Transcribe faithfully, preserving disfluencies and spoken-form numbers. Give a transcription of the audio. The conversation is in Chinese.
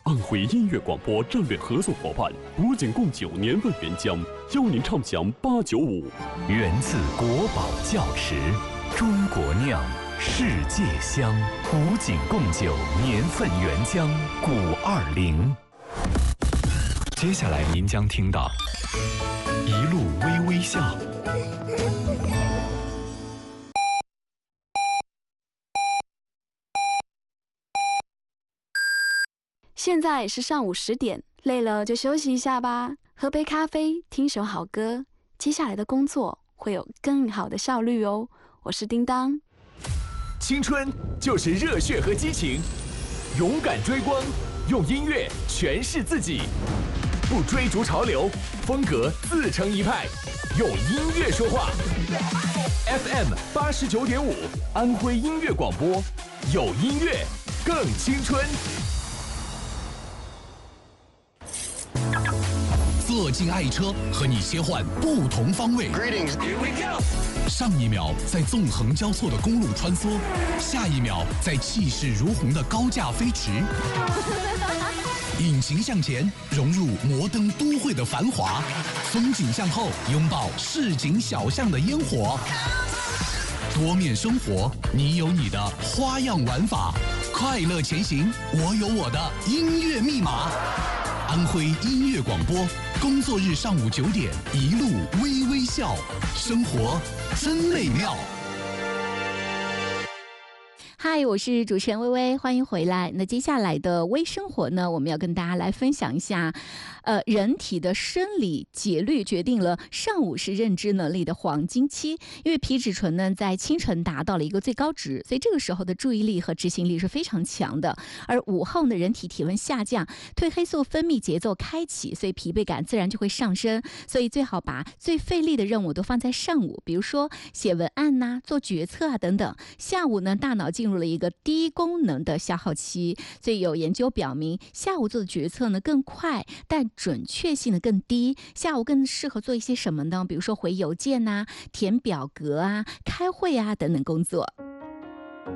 安徽音乐广播战略合作伙伴，古井贡酒年份原浆，邀您畅享八九五。 源自国宝窖池，中国酿，世界香。古井贡酒年份原浆古二零。接下来您将听到一路微微笑。 现在是上午十点，累了就休息一下吧，喝杯咖啡，听首好歌。接下来的工作会有更好的效率哦。我是叮当。 青春就是热血和激情，勇敢追光，用音乐诠释自己，不追逐潮流，风格自成一派，用音乐说话。F M 八十九点五，安徽音乐广播，有音乐更青春。 坐进爱车，和你切换不同方位。 Greetings, here we go. 上一秒在纵横交错的公路穿梭，下一秒在气势如虹的高架飞驰。引擎向前，融入摩登都会的繁华；风景向后，拥抱市井小巷的烟火。多面生活，你有你的花样玩法。快乐前行，我有我的音乐密码。安徽音乐广播，工作日上午九点，一路微微笑，生活真美妙。 嗨，我是主持人微微，欢迎回来。那接下来的微生活呢，我们要跟大家来分享一下，呃，人体的生理节律决定了上午是认知能力的黄金期，因为皮质醇呢在清晨达到了一个最高值，所以这个时候的注意力和执行力是非常强的。而午后呢，人体体温下降，褪黑素分泌节奏开启，所以疲惫感自然就会上升。所以最好把最费力的任务都放在上午，比如说写文案呐、啊、做决策啊等等。下午呢，大脑进入了一个低功能的消耗期，所以有研究表明，下午做的决策呢更快，但准确性呢更低。下午更适合做一些什么呢？比如说回邮件啊、填表格啊、开会啊等等工作。